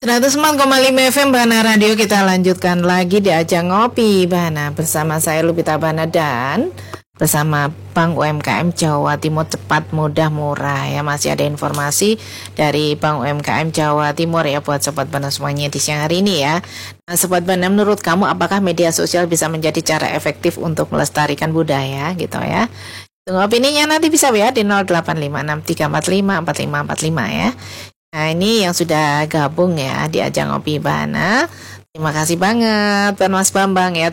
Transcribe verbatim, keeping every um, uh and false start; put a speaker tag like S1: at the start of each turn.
S1: seratus empat koma lima F M Bana Radio, kita lanjutkan lagi di ajang ngopi Bana bersama saya Lupita Bana dan bersama Bank U M K M Jawa Timur, cepat mudah murah ya. Masih ada informasi dari Bank U M K M Jawa Timur ya buat Sobat Bana semuanya di siang hari ini ya. Nah, Sobat Bana, menurut kamu apakah media sosial bisa menjadi cara efektif untuk melestarikan budaya gitu ya? Tunggu opininya, nanti bisa ya di nol delapan lima enam tiga empat lima empat lima empat lima ya. Nah, ini yang sudah gabung ya di ajang ngopi Bana. Terima kasih banget Pak Mas Bambang ya.